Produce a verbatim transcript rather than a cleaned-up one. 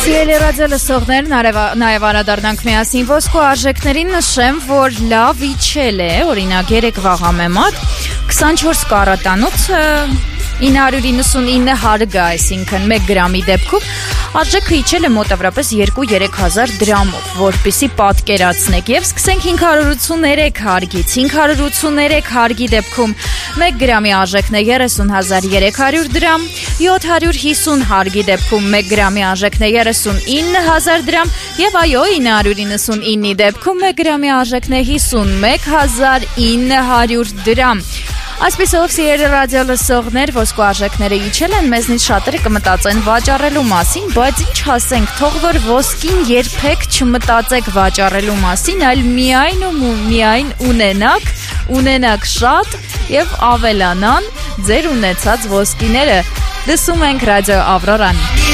Սիրելի ռադիո լսողներ, նաև անդրադառնանք միասին ոսկու արժեքներին, նշեմ, որ լավ իջել է, օրինակ երեկվա համեմատ քսանչորս կարատանոց ինը հարյուր իննսունինը հարգա, այսինքն մեկ գրամի դեպքում արժեքը իջել է մոտավորապես երկու-երեք հազար դրամով, որպեսզի պատկերացնեք, եւ սկսենք հինգ հարյուր ութսուներեք հարգից, հինգ հարյուր ութսուներեք հարգի դեպքում մեկ գրամի արժեքն է երեսուն հազար երեք հարյուր դրամ, յոթ հարյուր հիսուն հարգի դեպքում մեկ գրամի արժեքն է երեսունինը հազար դրամ, եւ այո, ինը հարյուր իննսունինի դեպքում մեկ գրամի արժեքն է հիսունմեկ հազար ինը հարյուր դրամ։ Այսպիսով, սիրելի ռադիո լսողներ, ոսկու արժեքները իջել են, մեզնից շատերը կմտածեն վաճառելու մասին, բայց ինչ ասենք, թող որ ոսկին երբեք չմտածեք վաճառելու մասին, այլ միայն ու միայն ունենաք, ունենաք շատ եւ ավելանան ձեր ունեցած ոսկիները։ Լսում ենք ռադիո Ավրորան։